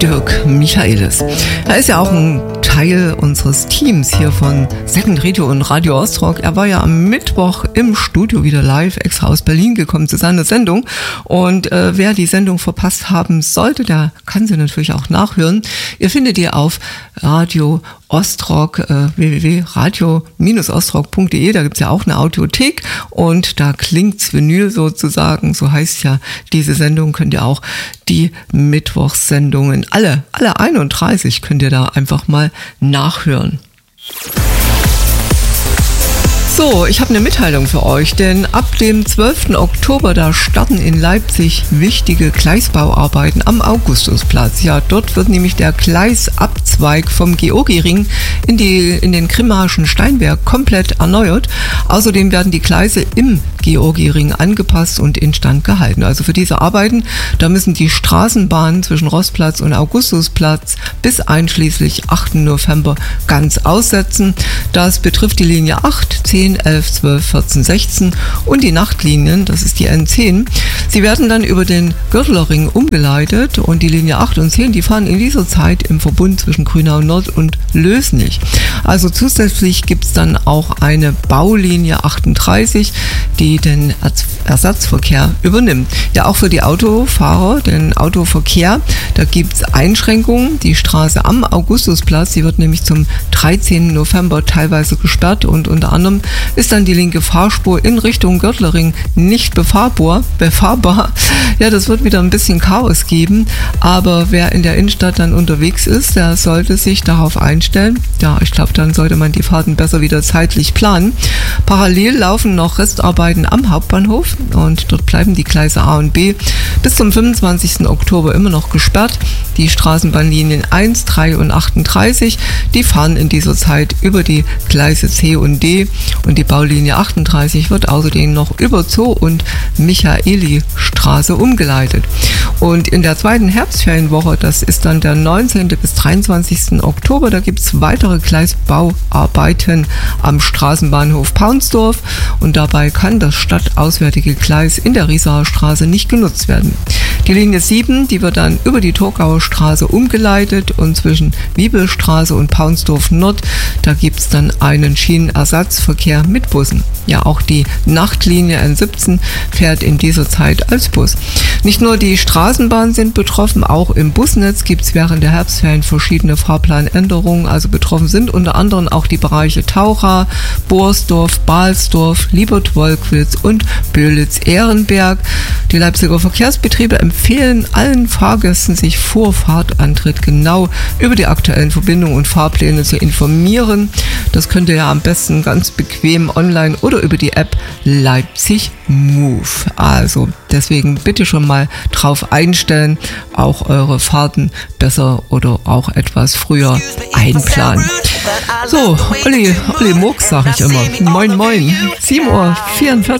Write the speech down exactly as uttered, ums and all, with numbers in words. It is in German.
Dirk Michaelis. Er ist ja auch ein Teil unseres Teams hier von Second Radio und Radio Ostrock. Er war ja am Mittwoch im Studio wieder live, extra aus Berlin gekommen zu seiner Sendung. Und äh, wer die Sendung verpasst haben sollte, der kann sie natürlich auch nachhören. Ihr findet ihr auf Radio Ostrock, äh, w w w punkt radio ostrock punkt de, da gibt's ja auch eine Audiothek und da klingt's Vinyl sozusagen, so heißt ja diese Sendung, könnt ihr auch die Mittwochssendungen, alle, alle einunddreißig könnt ihr da einfach mal nachhören. So, ich habe eine Mitteilung für euch, denn ab dem zwölften Oktober, da starten in Leipzig wichtige Gleisbauarbeiten am Augustusplatz. Ja, dort wird nämlich der Gleisabzweig vom Georgiring in, die, in den Grimmaschen Steinberg komplett erneuert. Außerdem werden die Gleise im Georgiring angepasst und instand gehalten. Also für diese Arbeiten, da müssen die Straßenbahnen zwischen Rossplatz und Augustusplatz bis einschließlich achten November ganz aussetzen. Das betrifft die Linie acht, zehn, elf, zwölf, vierzehn, sechzehn und die Nachtlinien, das ist die N zehn. Sie werden dann über den Gürtlerring umgeleitet und die Linie acht und zehn, die fahren in dieser Zeit im Verbund zwischen Grünau Nord und Lösnich. Also zusätzlich gibt es dann auch eine Baulinie achtunddreißig, die den Ersatzverkehr übernimmt. Ja, auch für die Autofahrer, den Autoverkehr, da gibt es Einschränkungen. Die Straße am Augustusplatz, die wird nämlich zum dreizehnten November teilweise gesperrt und unter anderem ist dann die linke Fahrspur in Richtung Gürtlerring nicht befahrbar. befahrbar. Ja, das wird wieder ein bisschen Chaos geben, aber wer in der Innenstadt dann unterwegs ist, der sollte sich darauf einstellen. Ja, ich glaube, dann sollte man die Fahrten besser wieder zeitlich planen. Parallel laufen noch Restarbeiten am Hauptbahnhof und dort bleiben die Gleise A und B bis zum fünfundzwanzigsten Oktober immer noch gesperrt. Die Straßenbahnlinien eins, drei und achtunddreißig, die fahren in dieser Zeit über die Gleise C und D und die Baulinie achtunddreißig wird außerdem noch über Zoo und Michaeli-Straße umgeleitet. Und in der zweiten Herbstferienwoche, das ist dann der neunzehnten bis dreiundzwanzigsten Oktober, da gibt es weitere Gleisbauarbeiten am Straßenbahnhof Paunsdorf und dabei kann das stadtauswärtige Gleis in der Riesaer Straße nicht genutzt werden. Die Linie sieben, die wird dann über die Torgauer Straße umgeleitet und zwischen Wiebelstraße und Paunsdorf Nord, da gibt es dann einen Schienenersatzverkehr mit Bussen. Ja, auch die Nachtlinie N siebzehn fährt in dieser Zeit als Bus. Nicht nur die Straßenbahnen sind betroffen, auch im Busnetz gibt es während der Herbstferien verschiedene Fahrplanänderungen. Also betroffen sind unter anderem auch die Bereiche Taucha, Borsdorf, Balsdorf, Liebert-Wolkwitz und Böhlitz-Ehrenberg. Die Leipziger Verkehrsbetriebe empfehlen allen Fahrgästen, sich vor Fahrtantritt genau über die aktuellen Verbindungen und Fahrpläne zu informieren. Das könnt ihr ja am besten ganz bequem online oder über die App Leipzig Move. Also deswegen bitte schon mal drauf einstellen, auch eure Fahrten besser oder auch etwas früher einplanen. So, Olli, Olli Murks sag ich immer. Moin, moin. sieben Uhr vierundvierzig.